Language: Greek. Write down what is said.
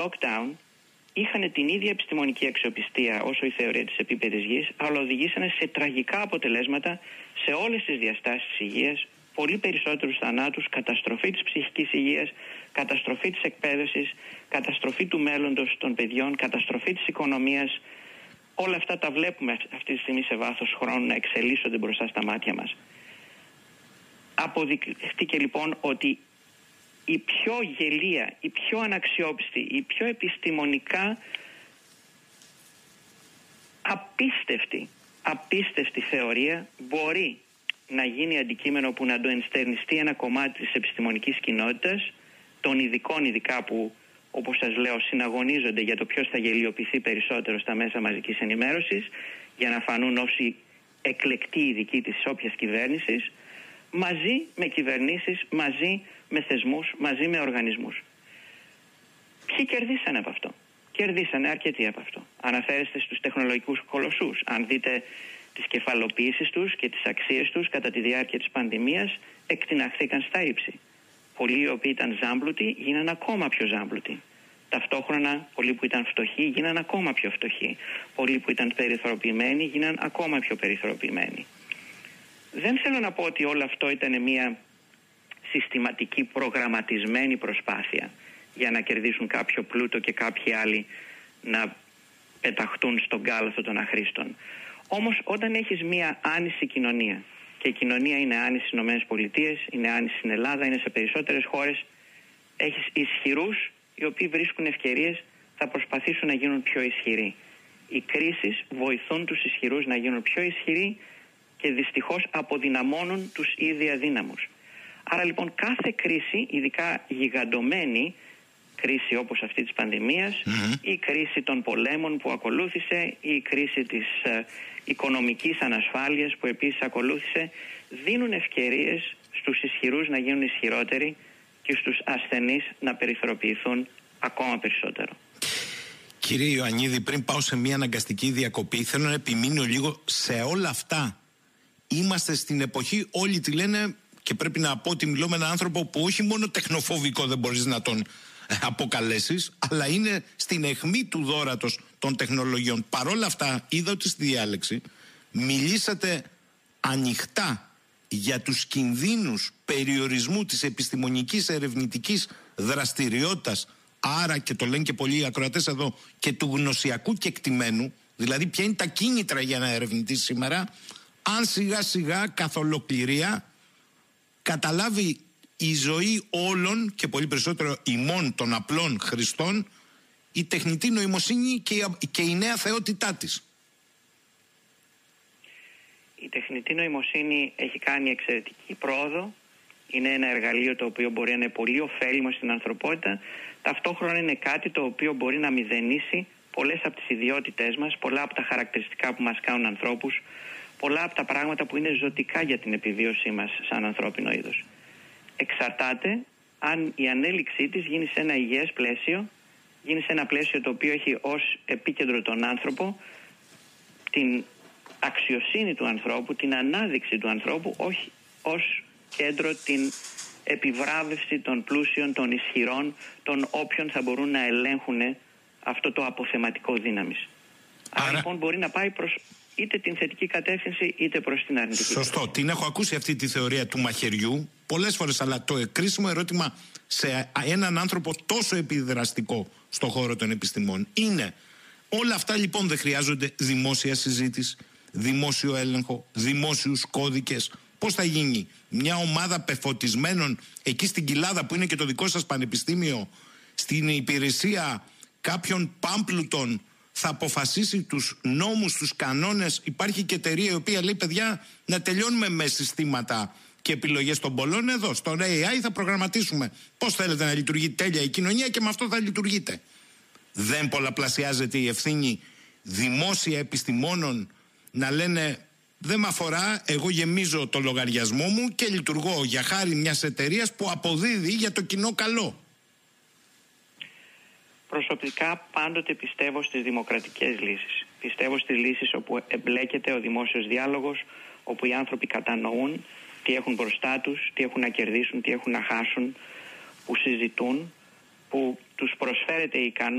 lockdown είχαν την ίδια επιστημονική αξιοπιστία όσο η θεωρία της επίπεδης γης, αλλά οδηγήσανε σε τραγικά αποτελέσματα σε όλες τις διαστάσεις της υγείας, πολύ περισσότερους θανάτους, καταστροφή της ψυχικής υγείας, καταστροφή της εκπαίδευσης, καταστροφή του μέλλοντος των παιδιών, καταστροφή της οικονομίας. Όλα αυτά τα βλέπουμε αυτή τη στιγμή σε βάθος χρόνου να εξελίσσονται μπροστά στα μάτια μας. Αποδειχτήκε λοιπόν ότι η πιο γελία, η πιο αναξιόπιστη, η πιο επιστημονικά απίστευτη θεωρία μπορεί να γίνει αντικείμενο που να το ενστερνιστεί ένα κομμάτι της επιστημονικής κοινότητας, των ειδικών ειδικά που, όπως σας λέω, συναγωνίζονται για το ποιος θα γελιοποιηθεί περισσότερο στα μέσα μαζικής ενημέρωσης, για να φανούν όσοι εκλεκτοί ειδικοί της όποιας κυβέρνησης, μαζί με κυβερνήσεις, μαζί με θεσμούς, μαζί με οργανισμούς. Ποιοι κερδίσανε από αυτό? Κερδίσανε αρκετοί από αυτό. Αναφέρεστε στους τεχνολογικούς κολοσσούς. Αν δείτε τις κεφαλοποιήσεις τους και τις αξίες τους κατά τη διάρκεια της πανδημίας, εκτιναχθήκαν στα ύψη. Πολλοί οι οποίοι ήταν ζάμπλουτοι γίναν ακόμα πιο ζάμπλουτοι. Ταυτόχρονα πολλοί που ήταν φτωχοί γίναν ακόμα πιο φτωχοί. Πολλοί που ήταν περιθωριοποιημένοι γίναν ακόμα πιο περιθωριοποιημένοι. Δεν θέλω να πω ότι όλο αυτό ήταν μια συστηματική προγραμματισμένη προσπάθεια για να κερδίσουν κάποιο πλούτο και κάποιοι άλλοι να πεταχτούν στον κάλαθο των αχρήστων. Όμως όταν έχεις μια άνηση κοινωνία, και η κοινωνία είναι άνηση στις ΗΠΑ, είναι άνηση στην Ελλάδα, είναι σε περισσότερες χώρες, έχεις ισχυρούς οι οποίοι βρίσκουν ευκαιρίες, θα προσπαθήσουν να γίνουν πιο ισχυροί. Οι κρίσεις βοηθούν τους ισχυρούς να γίνουν πιο ισχυροί και δυστυχώς αποδυναμώνουν τους ήδη αδύναμους. Άρα λοιπόν κάθε κρίση, ειδικά γιγαντωμένη κρίση όπως αυτή της πανδημίας, η κρίση των πολέμων που ακολούθησε, η κρίση της οικονομικής ανασφάλειας που επίσης ακολούθησε, δίνουν ευκαιρίες στους ισχυρούς να γίνουν ισχυρότεροι και στους ασθενείς να περιθωριοποιηθούν ακόμα περισσότερο. Κύριε Ιωαννίδη, πριν πάω σε μια αναγκαστική διακοπή, θέλω να επιμείνω λίγο σε όλα αυτά. Είμαστε στην εποχή, όλοι τη λένε, και πρέπει να πω ότι μιλώ με έναν άνθρωπο που όχι μόνο τεχνοφοβικό δεν μπορείς να τον αποκαλέσεις, αλλά είναι στην αιχμή του δώρατος των τεχνολογιών. Παρόλα αυτά, είδα ότι στη διάλεξη μιλήσατε ανοιχτά για τους κινδύνους περιορισμού της επιστημονικής ερευνητικής δραστηριότητας, άρα, και το λένε και πολλοί ακροατές εδώ, και του γνωσιακού κεκτημένου, δηλαδή ποια είναι τα κίνητρα για να ερευνητής σήμερα, αν σιγά σιγά καθ' ολοκληρία καταλάβει η ζωή όλων και πολύ περισσότερο ημών των απλών χρηστών η τεχνητή νοημοσύνη και η νέα θεότητά της. Η τεχνητή νοημοσύνη έχει κάνει εξαιρετική πρόοδο. Είναι ένα εργαλείο το οποίο μπορεί να είναι πολύ ωφέλιμο στην ανθρωπότητα. Ταυτόχρονα είναι κάτι το οποίο μπορεί να μηδενίσει πολλές από τις ιδιότητές μας, πολλά από τα χαρακτηριστικά που μας κάνουν ανθρώπους, πολλά από τα πράγματα που είναι ζωτικά για την επιβίωσή μας σαν ανθρώπινο είδος. Εξαρτάται αν η ανέλυξή της γίνει σε ένα υγιές πλαίσιο, γίνει σε ένα πλαίσιο το οποίο έχει ως επίκεντρο τον άνθρωπο, την αξιοσύνη του ανθρώπου, την ανάδειξη του ανθρώπου, όχι ως κέντρο την επιβράβευση των πλούσιων, των ισχυρών, των όποιων θα μπορούν να ελέγχουν αυτό το αποθεματικό δύναμης. Άρα λοιπόν μπορεί να πάει προς είτε την θετική κατεύθυνση είτε προς την αρνητική. Σωστό. Την έχω ακούσει αυτή τη θεωρία του μαχαιριού πολλές φορές, αλλά το κρίσιμο ερώτημα σε έναν άνθρωπο τόσο επιδραστικό στον χώρο των επιστημών είναι: όλα αυτά λοιπόν δεν χρειάζονται δημόσια συζήτηση, δημόσιο έλεγχο, δημόσιους κώδικες? Πώς θα γίνει μια ομάδα πεφωτισμένων εκεί στην Κοιλάδα, που είναι και το δικό σας πανεπιστήμιο, στην υπηρεσία κάποιων πάμπλουτων, θα αποφασίσει τους νόμους, τους κανόνες? Υπάρχει και εταιρεία η οποία λέει: παιδιά, να τελειώνουμε με συστήματα και επιλογές των πολλών. Εδώ στο AI θα προγραμματίσουμε πώς θέλετε να λειτουργεί τέλεια η κοινωνία και με αυτό θα λειτουργείτε. Δεν πολλαπλασιάζεται η ευθύνη δημόσια επιστημόνων να λένε: δεν με αφορά, εγώ γεμίζω το λογαριασμό μου και λειτουργώ για χάρη μιας εταιρείας που αποδίδει για το κοινό καλό? Προσωπικά πάντοτε πιστεύω στις δημοκρατικές λύσεις. Πιστεύω στις λύσεις όπου εμπλέκεται ο δημόσιος διάλογος, όπου οι άνθρωποι κατανοούν τι έχουν μπροστά τους, τι έχουν να κερδίσουν, τι έχουν να χάσουν, που συζητούν, που τους προσφέρεται η ικανότητα